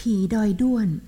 ผีดอยด้วน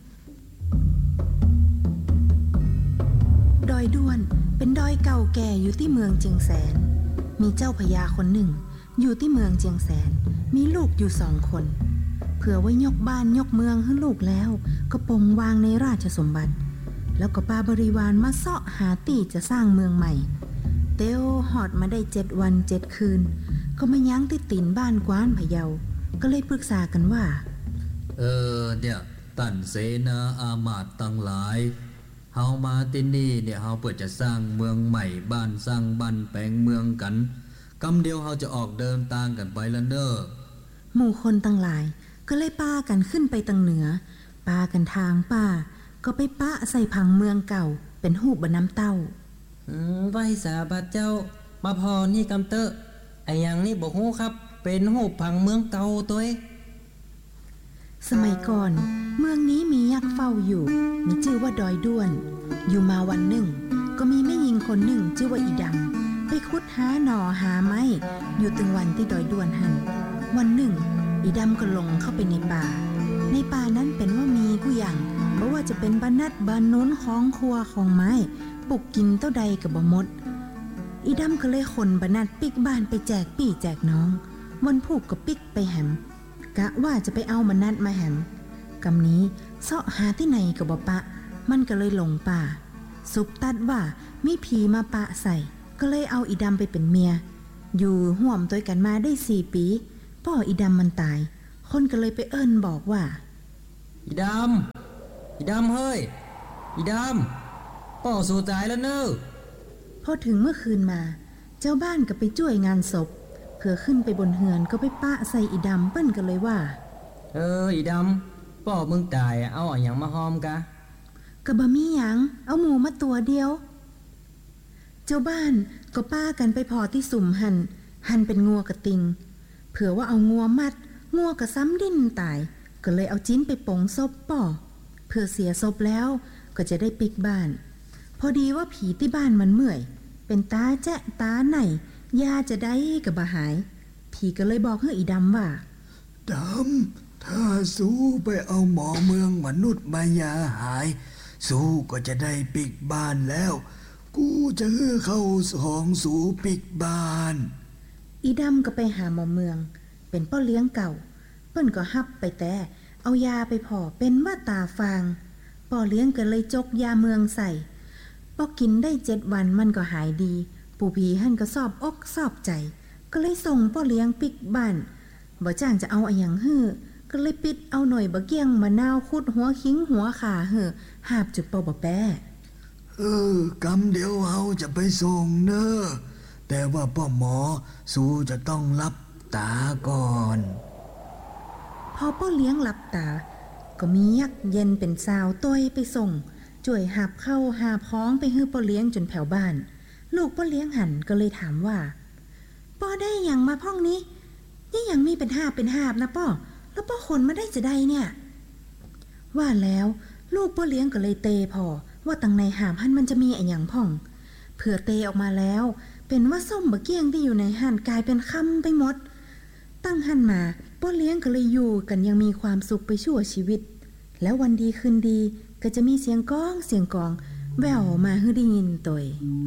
ดอยด้วนเป็นดอยเก่าแก่อยู่ที่เมืองเจียงแสนมีเจ้าพญาคนหนึ่งอยู่ที่เมืองเจียงแสนมีลูกอยู่2 คนเผื่อไว้ยกบ้านยกเมืองให้ลูกแล้วก็ปลงวางในราชสมบัติแล้วก็ปาบริวารมาเสาะหาตีจะสร้างเมืองใหม่เตียวหอดมาได้7 วัน 7 คืนก็มายั้งที่ตีนบ้านกว้านพะเยาก็เลยปรึกษากันว่าเนี่ยตันเสนาอามาตย์ตั้งหลายเฮามาที่นี่เนี่ยเฮาเปิดจะสร้างเมืองใหม่บ้านสร้างบ้านแปลงเมืองกันกำเดียวเฮาจะออกเดินทางกันไปละเนอหมู่คนตั้งหลายก็เลยป้ากันขึ้นไปทางเหนือป้ากันทางป้าก็ไปปะใส่ผังเมืองเก่าเป็นหูบน้ำเต้าไหว้สาบาเจ้ามาพอนี่กำเตอะไอ้ยังนี่บอกฮู้ครับเป็นหูผังเมืองเก่าตัวสมัยก่อนเมืองนี้มียักษ์เฝ้าอยู่มีชื่อว่าดอยด้วนอยู่มาวันหนึ่งก็มีแม่หญิงคนหนึ่งชื่อว่าอีดำไปขุดหาหน่อหาไม้อยู่ตึงวันที่ดอยด้วนหันวันหนึ่งอีดำก็ลงเข้าไปในป่านั้นเป็นว่ามีผู้อย่างเพราะว่าจะเป็นบ้านนัดบ้านโน้นของครัวของไม้ปลูกกินเต้าใดกับบ่หมดอีดำก็เลยขนบ้านนัดปิกบ้านไปแจกพี่แจกน้องวันผูกก็ปิกไปแหมกะว่าจะไปเอาบ้านนัดมาแหมกำนี้เสาะหาที่ไหนกับบ่ปะมันก็เลยหลงป่าสุบตัดว่ามีผีมาปะใส่ก็เลยเอาอีดำไปเป็นเมียอยู่ห่วมตัวกันมาได้4 ปีพ่ออีดำมันตายคนก็เลยไปเอิ้นบอกว่าอีดำเฮ้ยอีดำป่อสู่ตายแล้วเนอะพอถึงเมื่อคืนมาเจ้าบ้านก็ไปช่วยงานศพเพื่อขึ้นไปบนเฮือนก็ไปปะใส่อีดำเปิ้นก็เลยว่าอีดำป่อมึงตายเอาอะหยังมาหอมกะก็บ่มีหยังเอาหมูมาตัวเดียวเจ้าบ้านก็ป้ากันไปพอที่สุ่มหันเป็นงัวกระติงเผื่อว่าเอางัวมัดงัวกระซ้ำดิ้นตายก็เลยเอาจิ้นไปปงศพป่อเพื่อเสียศพแล้วก็จะได้ปิกบ้านพอดีว่าผีที่บ้านมันเมื่อยเป็นตาแจ๊ะตาไหนยาจะได้กับบ่หายผีก็เลยบอกให้อีดำว่าดำถ้าสู้ไปเอาหมอเมืองมนุษย์มายาหายสู้ก็จะได้ปิกบ้านแล้วกูจะเข้าของสู่ปิกบ้านอีดำก็ไปหาหมอเมืองเป็นพ่อเลี้ยงเก่าเปิ้นก็ฮับไปแต่เอายาไปพอเป็นว่าตาฟางพ่อเลี้ยงก็เลยจกยาเมืองใส่พอกินได้7 วันมันก็หายดีปู่ผีหั่นก็สอบอกสอบใจก็เลยส่งพ่อเลี้ยงปิกบ้านบ่จ้างจะเอาอะหยังฮื้อก็เลยปิดเอาหน่อยบะเกี้ยงมะนาวขุดหัวคิงหัวขาหาบจุดเป่าบ่แป้กำเดี๋ยวเฮาจะไปส่งเนอแต่ว่าพ่อหมอสู้จะต้องรับตาก่อนพอพ่อเลี้ยงหลับตาก็มียักษ์เย็นเป็นสาวต้อยไปส่งจ่วยหับเข้าหาพ้องไปฮื้อพ่อเลี้ยงจนแผ่วบ้านลูกพ่อเลี้ยงหันก็เลยถามว่าป้อได้หยังมาพ่องนี้นี่ยังมีเป็นหาบนะป้อแล้วป้อคนมาได้จะได้เนี่ยว่าแล้วลูกพ่อเลี้ยงก็เลยเตพอว่าตังในหาบหันมันจะมีไอ้หยังพ่องเผื่อเตออกมาแล้วเป็นว่าส้มบะเกี้ยงที่อยู่ในหันกลายเป็นค่ำไปหมดตั้งหันมาพ่อเลี้ยงก็เลยอยู่กันยังมีความสุขไปชั่วชีวิตแล้ววันดีคืนดีก็จะมีเสียงกองแว่วมาให้ได้ยินตัว